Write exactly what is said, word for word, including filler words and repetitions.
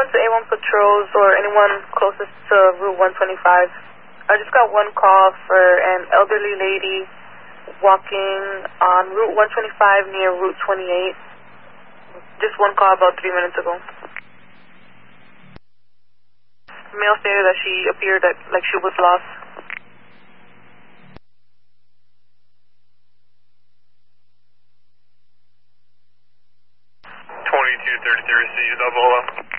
anyone to A one patrols or anyone closest to Route one twenty-five. I just got one call for an elderly lady walking on Route one twenty-five near Route twenty-eight. Just one call about three minutes ago. Male stated that she appeared that, like she was lost. twenty-two thirty-three, see you double O.